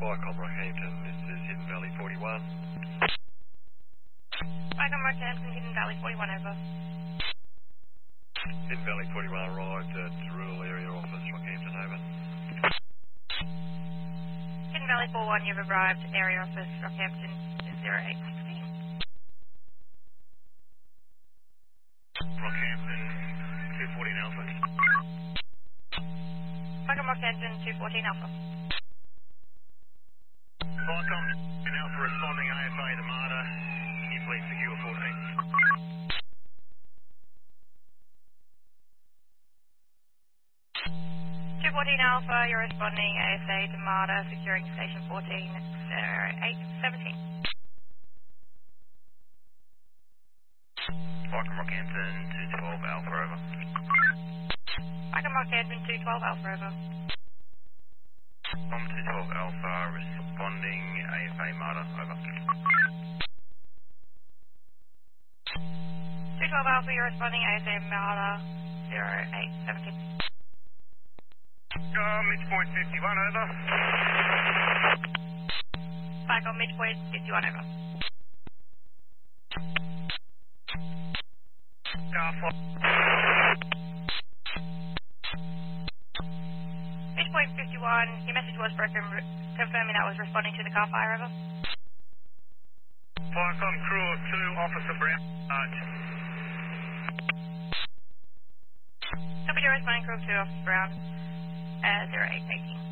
Vicom Rockhampton, this is Hidden Valley 41. Vicom Rockhampton, Hidden Valley 41, over. Hidden Valley 41 arrived at Rural Area Office, Rockhampton, over. Hidden Valley 41, you've arrived, Area Office, Rockhampton, 0816. Rockhampton, 214 Alpha. Vicom Rockhampton, 214 Alpha. Vicom in Alpha responding AFA to Marta. Can you please secure 14? 214 Alpha, you're responding ASA to Marta, securing station 14, 0817. Vicom Rockhampton, 212 Alpha, over. Vicom Rockhampton, 212 Alpha, over. 212 Alpha responding AFA Marta, over. 212 Alpha, you're responding ASA Marta, 0817. Midpoint 51, over. Vicom midpoint 51, over. Midpoint 51, your message was broken, confirming that was responding to the car fire, over. Vicom Crew 2, Officer Brown, Copy, you're responding crew 2, Officer Brown, 0818.